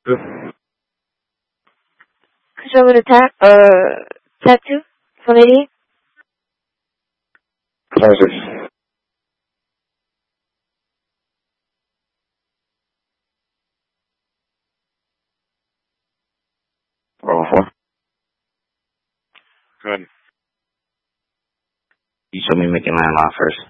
Could you want me to tattoo? 188? Perfect. Roll 4. Good. You told me making landline first.